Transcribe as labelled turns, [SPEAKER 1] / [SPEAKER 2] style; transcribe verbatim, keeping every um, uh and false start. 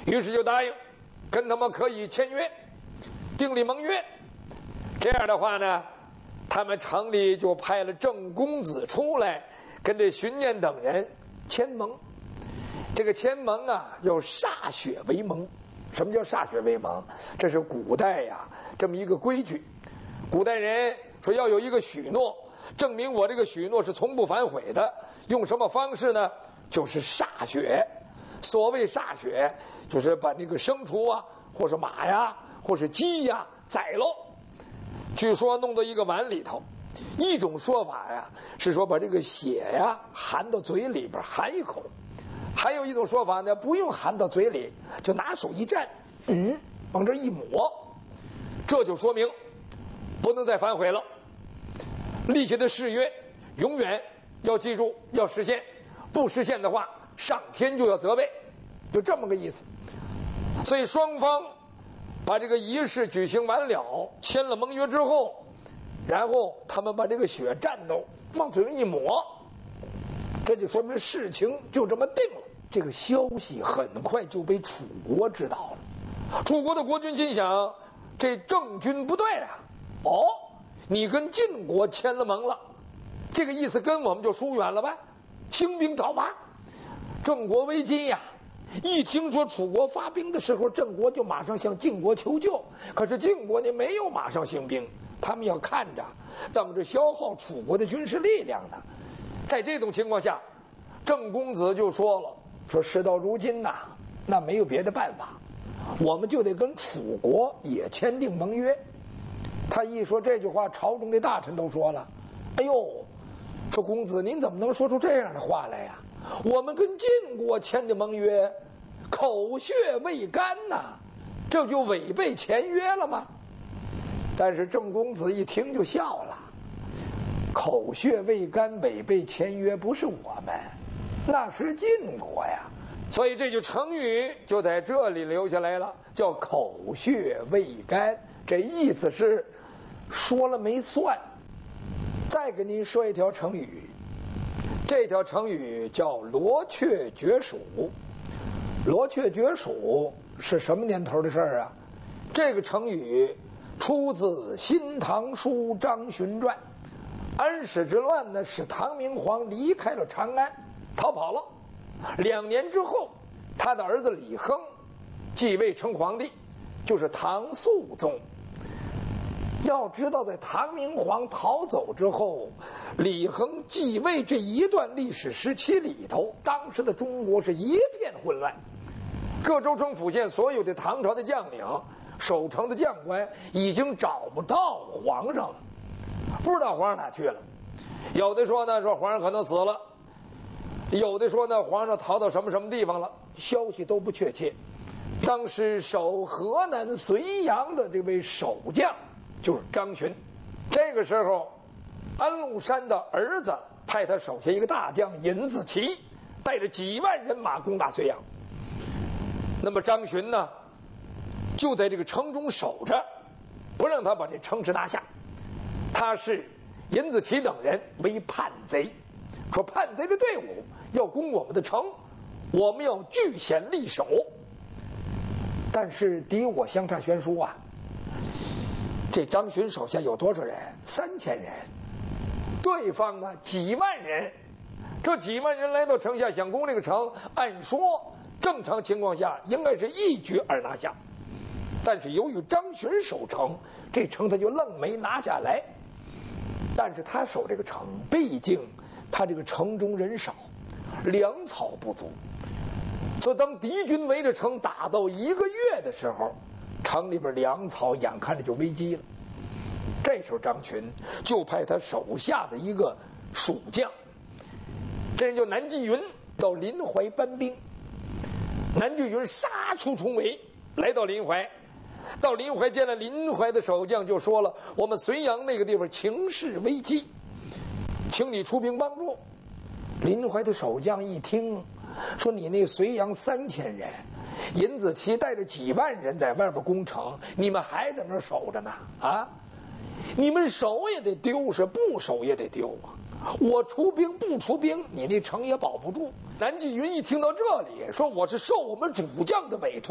[SPEAKER 1] 于是就答应跟他们可以签约，订立盟约。这样的话呢，他们城里就派了郑公子出来跟这荀念等人签盟。这个签盟啊，要歃血为盟。什么叫歃血为盟？这是古代呀这么一个规矩。古代人说要有一个许诺，证明我这个许诺是从不反悔的。用什么方式呢？就是歃血。所谓歃血，就是把那个牲畜啊，或是马呀，或是鸡呀宰喽。据说弄到一个碗里头。一种说法呀，是说把这个血呀含到嘴里边含一口。还有一种说法呢，不用含到嘴里，就拿手一蘸，嗯，往这一抹，这就说明不能再反悔了。立下的誓约永远要记住，要实现，不实现的话，上天就要责备，就这么个意思。所以双方把这个仪式举行完了，签了盟约之后，然后他们把这个血蘸到往嘴上一抹，这就说明事情就这么定了。这个消息很快就被楚国知道了。楚国的国君心想，这郑军不对啊，哦，你跟晋国签了盟了，这个意思跟我们就疏远了呗，兴兵讨伐。郑国危机呀，一听说楚国发兵的时候，郑国就马上向晋国求救。可是晋国呢没有马上兴兵，他们要看着，等着消耗楚国的军事力量呢。在这种情况下，郑公子就说了，说事到如今呐、啊，那没有别的办法，我们就得跟楚国也签订盟约。他一说这句话，朝中的大臣都说了，哎呦，说公子您怎么能说出这样的话来呀、啊？我们跟晋国签的盟约口血未干呐、啊，这就违背前约了吗？但是郑公子一听就笑了，口血未干违背前约不是我们，那是晋国呀。所以这句成语就在这里留下来了，叫口血未干，这意思是说了没算。再给您说一条成语，这条成语叫罗雀绝蜀。罗雀绝蜀是什么年头的事儿啊？这个成语出自《新唐书·张巡传》。安史之乱呢，使唐明皇离开了长安，逃跑了。两年之后，他的儿子李亨继位成皇帝，就是唐肃宗。要知道，在唐明皇逃走之后，李亨继位这一段历史时期里头，当时的中国是一片混乱，各州城府县所有的唐朝的将领、守城的将官已经找不到皇上了，不知道皇上哪去了。有的说呢，说皇上可能死了；有的说呢，皇上逃到什么什么地方了，消息都不确切。当时守河南睢阳的这位守将就是张巡。这个时候，安禄山的儿子派他手下一个大将尹子奇，带着几万人马攻打睢阳。那么张巡呢，就在这个城中守着，不让他把这城池拿下。他是尹子奇等人为叛贼，说叛贼的队伍要攻我们的城，我们要据险立守。但是敌我相差悬殊啊，这张巡手下有多少人？三千人，对方呢几万人。这几万人来到城下想攻这个城，按说正常情况下应该是一举而拿下，但是由于张巡守城，这城他就愣没拿下来。但是他守这个城，毕竟他这个城中人少，粮草不足，所以当敌军围着城打到一个月的时候，城里边粮草眼看着就危机了。这时候张巡就派他手下的一个蜀将，这人叫南霁云，到临淮搬兵。南霁云杀出重围，来到临淮。到临淮见了临淮的守将，就说了，我们睢阳那个地方情势危机，请你出兵帮助。临淮的守将一听，说你那睢阳三千人，尹子奇带着几万人在外边攻城，你们还在那守着呢啊！你们守也得丢，是不守也得丢啊！我出兵不出兵，你那城也保不住。南霁云一听到这里，说我是受我们主将的委托